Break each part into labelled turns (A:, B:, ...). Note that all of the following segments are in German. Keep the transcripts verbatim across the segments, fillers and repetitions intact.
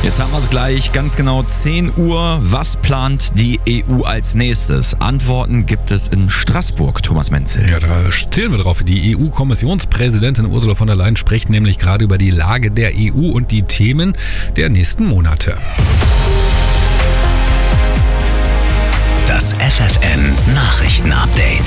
A: Jetzt haben wir es gleich, ganz genau zehn Uhr. Was plant die E U als nächstes? Antworten gibt es in Straßburg, Thomas Menzel.
B: Ja, da zählen wir drauf. Die E U-Kommissionspräsidentin Ursula von der Leyen spricht nämlich gerade über die Lage der E U und die Themen der nächsten Monate.
C: Das F F N-Nachrichten-Update.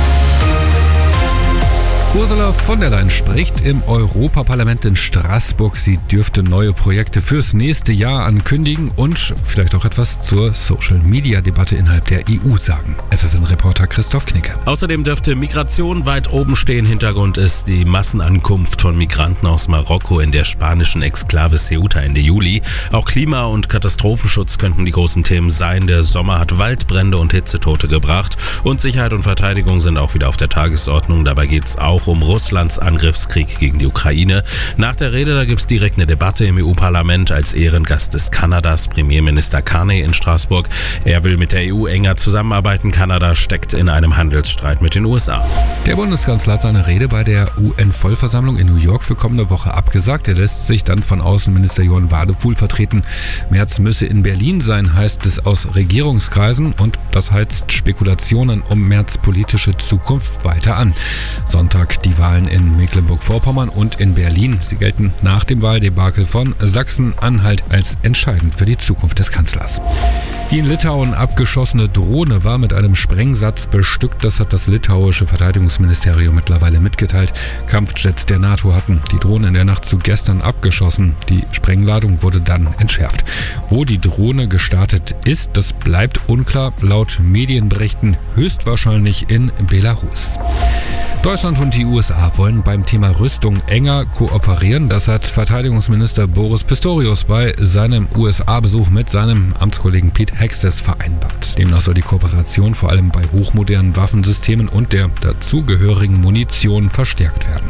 B: Ursula von der Leyen spricht im Europaparlament in Straßburg. Sie dürfte neue Projekte fürs nächste Jahr ankündigen und vielleicht auch etwas zur Social-Media-Debatte innerhalb der E U sagen. F F N-Reporter Christoph Knicke.
D: Außerdem dürfte Migration weit oben stehen. Hintergrund ist die Massenankunft von Migranten aus Marokko in der spanischen Exklave Ceuta Ende Juli. Auch Klima- und Katastrophenschutz könnten die großen Themen sein. Der Sommer hat Waldbrände und Hitzetote gebracht. Und Sicherheit und Verteidigung sind auch wieder auf der Tagesordnung. Dabei geht es auch um Russlands Angriffskrieg gegen die Ukraine. Nach der Rede, da gibt es direkt eine Debatte im E U-Parlament. Als Ehrengast ist Kanadas Premierminister Carney in Straßburg. Er will mit der E U enger zusammenarbeiten. Kanada steckt in einem Handelsstreit mit den U S A.
B: Der Bundeskanzler hat seine Rede bei der U N-Vollversammlung in New York für kommende Woche abgesagt. Er lässt sich dann von Außenminister Johann Wadefuhl vertreten. Merz müsse in Berlin sein, heißt es aus Regierungskreisen. Und das heizt Spekulationen um Merz' politische Zukunft weiter an. Sonntag die Wahlen in Mecklenburg-Vorpommern und in Berlin. Sie gelten nach dem Wahldebakel von Sachsen-Anhalt als entscheidend für die Zukunft des Kanzlers. Die in Litauen abgeschossene Drohne war mit einem Sprengsatz bestückt. Das hat das litauische Verteidigungsministerium mittlerweile mitgeteilt. Kampfjets der NATO hatten die Drohne in der Nacht zu gestern abgeschossen. Die Sprengladung wurde dann entschärft. Wo die Drohne gestartet ist, das bleibt unklar. Laut Medienberichten höchstwahrscheinlich in Belarus. Deutschland und die U S A wollen beim Thema Rüstung enger kooperieren. Das hat Verteidigungsminister Boris Pistorius bei seinem U S A-Besuch mit seinem Amtskollegen Pete Hegseth vereinbart. Demnach soll die Kooperation vor allem bei hochmodernen Waffensystemen und der dazugehörigen Munition verstärkt werden.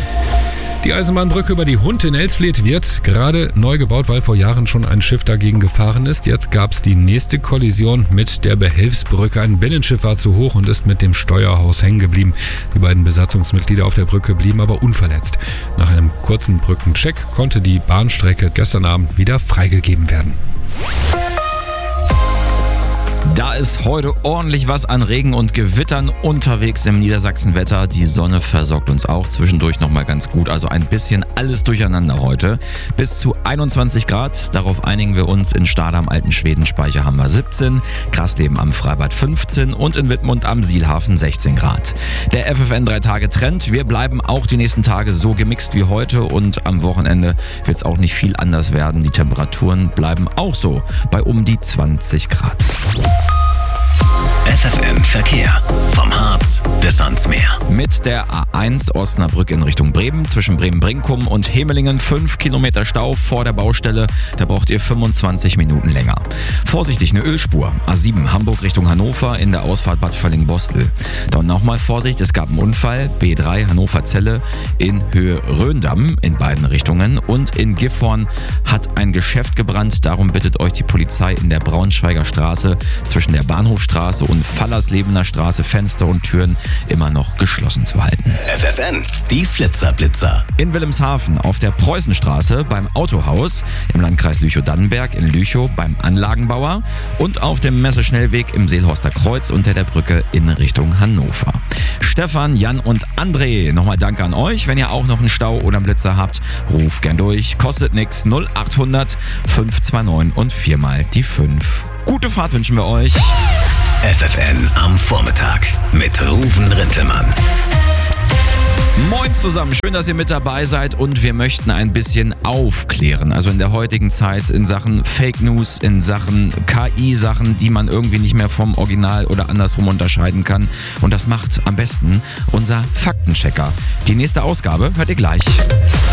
B: Die Eisenbahnbrücke über die Hund in Elsfleth wird gerade neu gebaut, weil vor Jahren schon ein Schiff dagegen gefahren ist. Jetzt gab es die nächste Kollision mit der Behelfsbrücke. Ein Binnenschiff war zu hoch und ist mit dem Steuerhaus hängen geblieben. Die beiden Besatzungsmitglieder auf der Brücke blieben aber unverletzt. Nach einem kurzen Brückencheck konnte die Bahnstrecke gestern Abend wieder freigegeben werden.
A: Da ist heute ordentlich was an Regen und Gewittern unterwegs im Niedersachsenwetter. Die Sonne versorgt uns auch zwischendurch nochmal ganz gut. Also ein bisschen alles durcheinander heute. Bis zu einundzwanzig Grad. Darauf einigen wir uns. In Stade am Alten Schwedenspeicher haben wir siebzehn. Grasleben am Freibad fünfzehn. Und in Wittmund am Sielhafen sechzehn Grad. Der F F N drei Tage Trend. Wir bleiben auch die nächsten Tage so gemixt wie heute. Und am Wochenende wird es auch nicht viel anders werden. Die Temperaturen bleiben auch so bei um die zwanzig Grad.
C: F F N-Verkehr. Vom Harz bis ans Meer.
A: Mit der A eins Osnabrück in Richtung Bremen zwischen Bremen-Brinkum und Hemelingen fünf Kilometer Stau vor der Baustelle. Da braucht ihr fünfundzwanzig Minuten länger. Vorsichtig, eine Ölspur. A sieben Hamburg Richtung Hannover in der Ausfahrt Bad Völling-Bostel. Dann nochmal Vorsicht, es gab einen Unfall. B drei Hannover-Celle in Höhe Röhndamm in beiden Richtungen. Und in Gifhorn hat ein Geschäft gebrannt. Darum bittet euch die Polizei in der Braunschweiger Straße zwischen der Bahnhofstraße und Fallerslebener Straße Fenster und Türen immer noch geschlossen zu halten.
C: F F N, die Flitzerblitzer.
A: In Wilhelmshaven auf der Preußenstraße beim Autohaus, im Landkreis Lüchow-Dannenberg in Lüchow beim Anlagenbauer und auf dem Messeschnellweg im Seelhorster Kreuz unter der Brücke in Richtung Hannover. Stefan, Jan und André, nochmal danke an euch. Wenn ihr auch noch einen Stau oder einen Blitzer habt, ruft gern durch. Kostet nix. null achthundert fünf zwei neun und viermal die fünf. Gute Fahrt wünschen wir euch.
C: F F N am Vormittag mit Ruven Rintelmann.
A: Moin zusammen, schön, dass ihr mit dabei seid und wir möchten ein bisschen aufklären. Also in der heutigen Zeit in Sachen Fake News, in Sachen K I-Sachen, die man irgendwie nicht mehr vom Original oder andersrum unterscheiden kann. Und das macht am besten unser Faktenchecker. Die nächste Ausgabe hört ihr gleich.